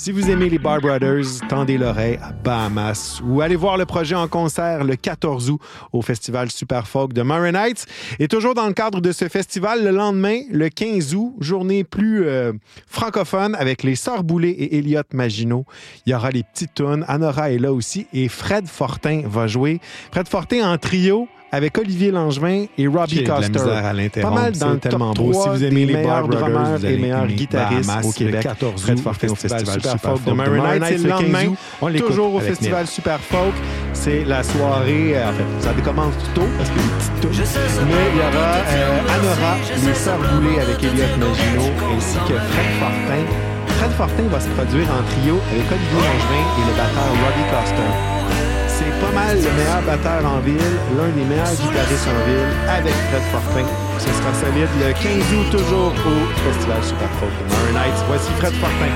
Si vous aimez les Bar Brothers, tendez l'oreille à Bahamas ou allez voir le projet en concert le 14 août au Festival Super Folk de Murray Heights. Et toujours dans le cadre de ce festival, le lendemain, le 15 août, journée plus francophone avec les Sœurs Boulay et Elliott Maginot. Il y aura les petites tunes. Anora est là aussi et Fred Fortin va jouer. Fred Fortin en trio avec Olivier Langevin et Robbie Coster. Pas mal dans le top 3 si vous aimez les Bar Brothers et meilleurs guitaristes au Québec. Fred Fortin au Festival Super Folk de Murray Heights. C'est le lendemain, toujours au Festival Super Folk. C'est la soirée, en fait, ça commence tout tôt parce qu'il y a des petites touches. Mais il y aura Anora, les Sœurs Boulay avec Elliott Maginot ainsi que Fred Fortin. Fred Fortin va se produire en trio avec Olivier Langevin et le batteur Robbie Coster. C'est pas mal le meilleur batteur en ville, l'un des meilleurs guitaristes en ville, avec Fred Fortin. Ce sera solide le 15 août, toujours au Festival Super Folk de Murray Heights. Voici Fred Fortin.